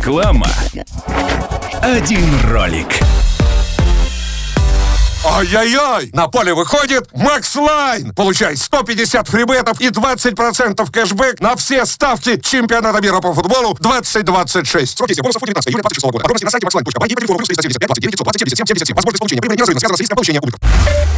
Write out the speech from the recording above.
Реклама. Один ролик. Ай-яй-яй! На поле выходит Макс Лайн! Получай 150 фрибетов и 20% кэшбэк на все ставки чемпионата мира по футболу 2026. Срок действия бонусов по 19 июля 26 года. Подробности на сайте maxline.by и по телефону +375 29 920 77 77. Возможность получения прибыли неразрывно связана с риском получения убытков.